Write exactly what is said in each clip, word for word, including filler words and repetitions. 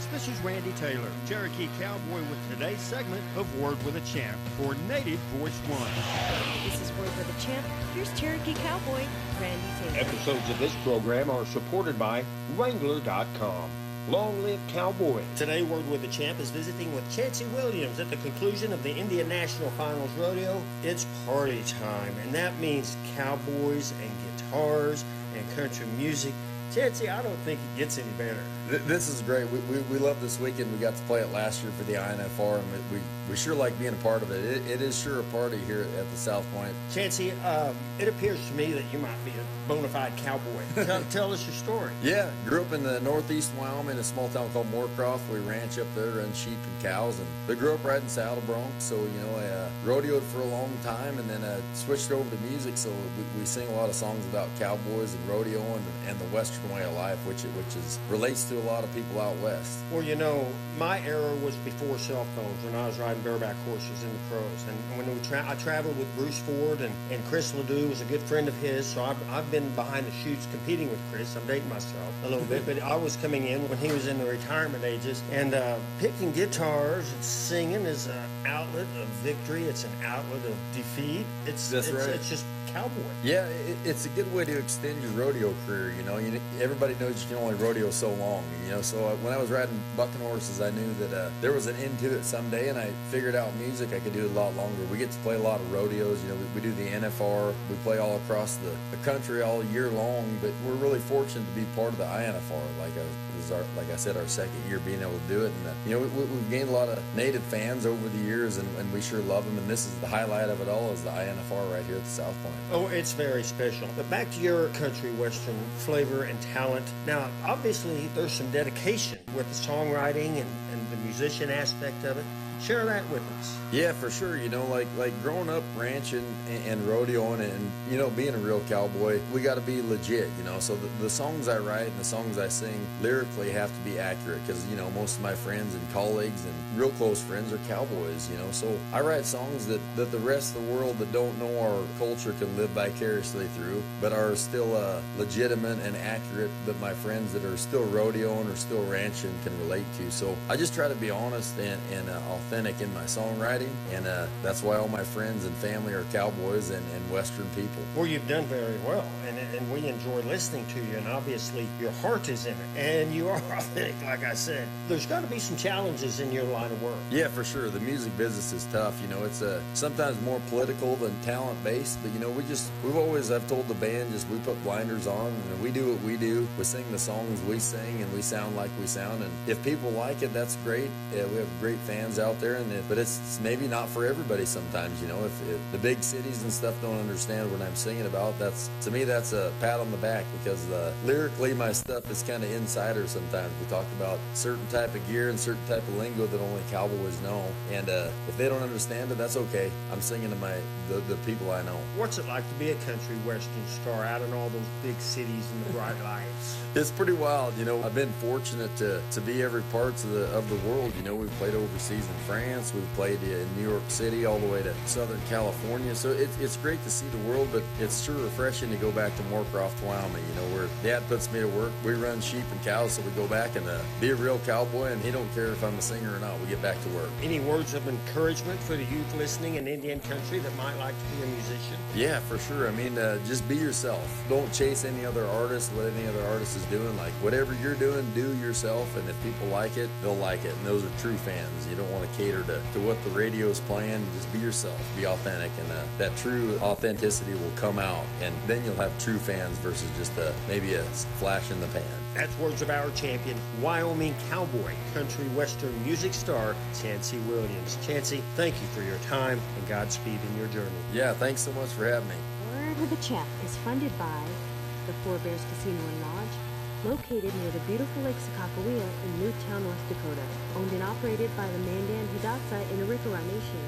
friends, this is Randy Taylor, Cherokee Cowboy, with today's segment of Word with a Champ for Native Voice One. This is Word with a Champ. Here's Cherokee Cowboy, Randy Taylor. Episodes of this program are supported by Wrangler dot com. Long live Cowboy. Today, Word with a Champ is visiting with Chancey Williams at the conclusion of the Indian National Finals Rodeo. It's party time, and that means cowboys and guitars and country music. Chancey, I don't think it gets any better. This is great. We, we, we love this weekend. We got to play it last year for the I N F R, and we, we sure like being a part of it. It, it is sure a party here at the South Point. Chancey, uh, it appears to me that you might be a bona fide cowboy. tell, tell us your story. Yeah, grew up in the northeast Wyoming, a small town called Moorcroft. We ranch up there, run sheep and cows, and they grew up riding saddle broncs. So, you know, I uh, rodeoed for a long time, and then uh, switched over to music. So we, we sing a lot of songs about cowboys and rodeo and, and the Western way of life, which which is relates to a lot of people out west. Well, you know, my era was before cell phones when I was riding bareback horses in the pros. And when we tra- I traveled with Bruce Ford, and, and Chris Ledoux was a good friend of his, so I've, I've been behind the chutes competing with Chris. I'm dating myself a little bit, but I was coming in when he was in the retirement ages, and uh, picking guitars and singing is an outlet of victory. It's an outlet of defeat. It's, That's it's, right. it's just cowboy. Yeah, it, it's a good way to extend your rodeo career. You know, you, everybody knows you can only rodeo so long. You know, so uh, when I was riding bucking horses, I knew that uh, there was an end to it someday, and I figured out music I could do it a lot longer. We get to play a lot of rodeos. You know, we, we do the N F R. We play all across the, the country all year long. But we're really fortunate to be part of the I N F R. Like I, this is our, like I said, our second year being able to do it. And uh, you know, we, we've gained a lot of native fans over the years, and, and we sure love them. And this is the highlight of it all, is the I N F R right here at the South Point. Oh, it's very special. But back to your country western flavor and talent. Now, obviously, there's some dedication with the songwriting and, and the musician aspect of it. Share that with us. Yeah, for sure. You know, like like growing up ranching and, and rodeoing and, you know, being a real cowboy, we got to be legit, you know. So the, the songs I write and the songs I sing lyrically have to be accurate because, you know, most of my friends and colleagues and real close friends are cowboys, you know. So I write songs that, that the rest of the world that don't know our culture can live vicariously through, but are still uh, legitimate and accurate, that my friends that are still rodeoing or still ranching can relate to. So I just try to be honest and, and uh, authentic in my songwriting, and uh, that's why all my friends and family are cowboys and, and Western people. Well, you've done very well, and, and we enjoy listening to you, and obviously your heart is in it, and you are authentic, like I said. There's got to be some challenges in your line of work. Yeah, for sure. The music business is tough. You know, it's uh, sometimes more political than talent-based, but, you know, we just, we've always, I've told the band, just we put blinders on, and we do what we do. We sing the songs we sing, and we sound like we sound, and if people like it, that's great. Yeah, we have great fans out there, and it, but it's, it's maybe not for everybody sometimes. You know, if, if the big cities and stuff don't understand what I'm singing about, that's, to me, that's a pat on the back, because uh, lyrically my stuff is kind of insider sometimes. We talk about certain type of gear and certain type of lingo that only cowboys know, and uh, if they don't understand it, that's okay. I'm singing to my the, the people I know. What's it like to be a country western star out in all those big cities and the bright lights? It's pretty wild. You know, I've been fortunate to, to be every parts of the of the world. You know, we've played overseas in France, we've played in New York City, all the way to Southern California. So it, it's great to see the world, but it's sure refreshing to go back to Moorcroft, Wyoming, you know, where Dad puts me to work. We run sheep and cows, so we go back and uh, be a real cowboy, and he don't care if I'm a singer or not. We get back to work. Any words of encouragement for the youth listening in Indian country that might like to be a musician? Yeah, for sure. I mean, uh, just be yourself. Don't chase any other artist, what any other artist is doing. Like, whatever you're doing, do yourself, and if people like it, they'll like it, and those are true fans. You don't want to cater to, to what the radio's playing. Just be yourself, be authentic, and uh, that true authenticity will come out, and then you'll have true fans versus just uh, maybe a flash in the pan. That's words of our champion, Wyoming cowboy, country western music star, Chancey Williams. Chancey, thank you for your time, and Godspeed in your journey. Yeah, thanks so much for having me. Word with a Champ is funded by the Four Bears Casino and Lodge, located near the beautiful Lake Sakakawea in Newtown, North Dakota, owned and operated by the Mandan Hidatsa in Arikara Nation.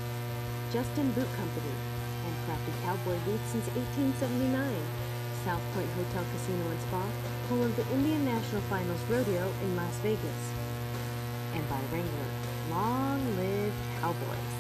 Justin Boot Company, handcrafted cowboy boots since eighteen seventy-nine. South Point Hotel Casino and Spa, home of the Indian National Finals Rodeo in Las Vegas. And by Wrangler, long live cowboys.